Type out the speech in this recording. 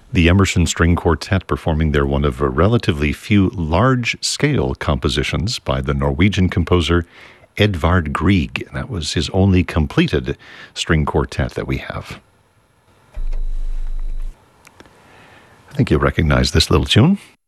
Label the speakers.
Speaker 1: The Emerson String Quartet performing their one of a relatively few large-scale compositions by the Norwegian composer Edvard Grieg. That was his only completed string quartet that we have. I think you'll recognize this little tune.